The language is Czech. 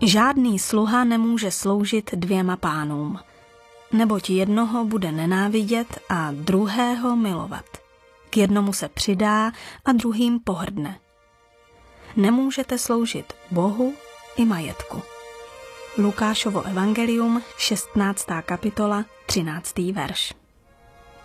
Žádný sluha nemůže sloužit dvěma pánům, neboť jednoho bude nenávidět a druhého milovat. K jednomu se přidá a druhým pohrdne. Nemůžete sloužit Bohu i majetku. Lukášovo evangelium, 16. kapitola, 13. verš.